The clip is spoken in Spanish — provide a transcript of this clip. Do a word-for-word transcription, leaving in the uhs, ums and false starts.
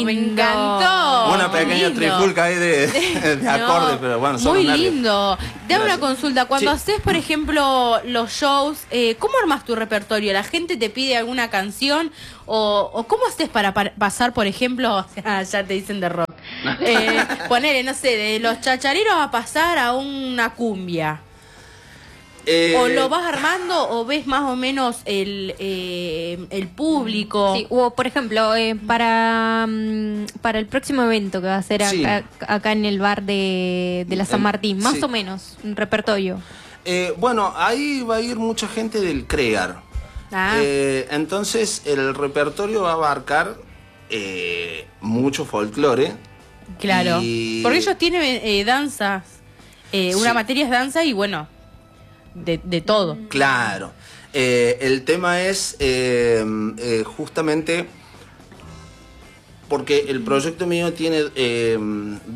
Me encantó. Una pequeña lindo. trifulca ahí de, de No, acordes, pero bueno, son muy los nervios. lindo. Dame una consulta. Cuando Sí. haces, por ejemplo, los shows, eh, ¿cómo armas tu repertorio? ¿La gente te pide alguna canción? ¿O, o cómo haces para, para pasar, por ejemplo, o sea, ya te dicen de rock? Eh, ponele, no sé, de los chachareros a pasar a una cumbia. Eh, ¿O lo vas armando o ves más o menos el, eh, el público? Sí, o por ejemplo, eh, para, mm, para el próximo evento que va a ser Sí. acá, acá en el bar de, de la San En- Martín, más sí. o menos, un repertorio. eh, bueno, ahí va a ir mucha gente del CREAR. Ah. Eh, entonces el repertorio va a abarcar eh, mucho folclore. Claro. Y- Porque ellos tienen eh, danzas. Eh, una Sí. materia es danza y bueno, de, de todo. Claro. Eh, el tema es eh, eh, justamente porque el proyecto mío tiene eh,